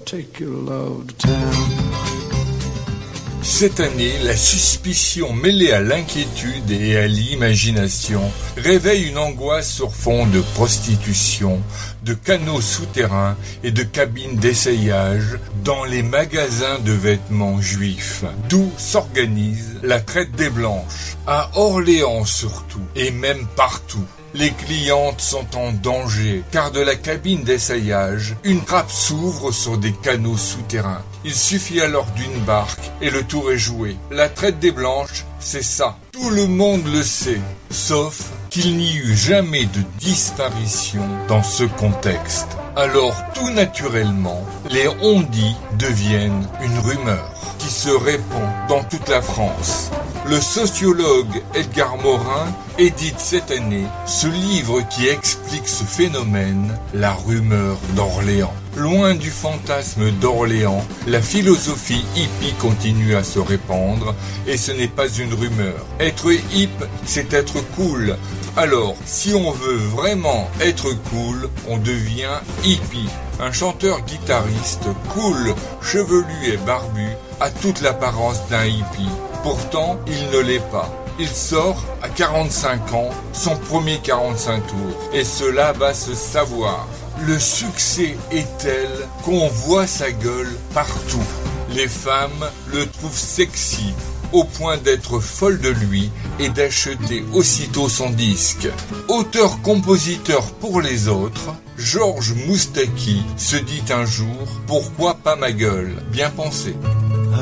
take your love to town. Cette année, la suspicion mêlée à l'inquiétude et à l'imagination réveille une angoisse sur fond de prostitution, de canaux souterrains et de cabines d'essayage dans les magasins de vêtements juifs, d'où s'organise la traite des blanches, à Orléans surtout, et même partout. Les clientes sont en danger, car de la cabine d'essayage, une trappe s'ouvre sur des canaux souterrains. Il suffit alors d'une barque et le tour est joué. La traite des blanches, c'est ça. Tout le monde le sait, sauf qu'il n'y eut jamais de disparition dans ce contexte. Alors, tout naturellement, les on-dit deviennent une rumeur qui se répand dans toute la France. Le sociologue Edgar Morin édite cette année ce livre qui explique ce phénomène, la rumeur d'Orléans. Loin du fantasme d'Orléans, la philosophie hippie continue à se répandre et ce n'est pas une rumeur. Être hip, c'est être cool. Alors, si on veut vraiment être cool, on devient hippie. Un chanteur-guitariste cool, chevelu et barbu a toute l'apparence d'un hippie. Pourtant, il ne l'est pas. Il sort à 45 ans son premier 45 tours et cela va se savoir. Le succès est tel qu'on voit sa gueule partout. Les femmes le trouvent sexy au point d'être folles de lui et d'acheter aussitôt son disque. Auteur-compositeur pour les autres, Georges Moustaki se dit un jour « Pourquoi pas ma gueule ?» Bien pensé.